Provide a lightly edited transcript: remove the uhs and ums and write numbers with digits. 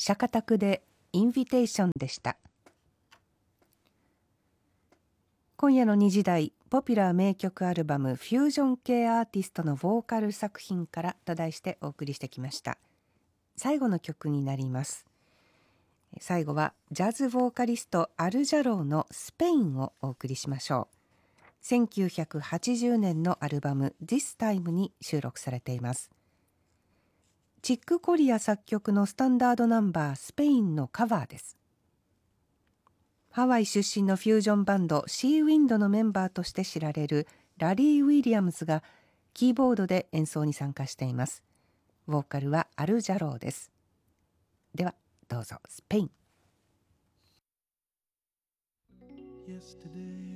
シャカタクでインビテーションでした。今夜の2時台、ポピュラー名曲アルバムフュージョン系アーティストのボーカル作品からと題してお送りしてきました。最後の曲になります。最後はジャズボーカリストアルジャローのスペインをお送りしましょう。1980年のアルバム This Time に収録されています。チック・コリア作曲のスタンダードナンバースペインのカバーです。ハワイ出身のフュージョンバンドシーウィンドのメンバーとして知られるラリー・ウィリアムズがキーボードで演奏に参加しています。ボーカルはアルジャローです。ではどうぞスペイン。 Yesterday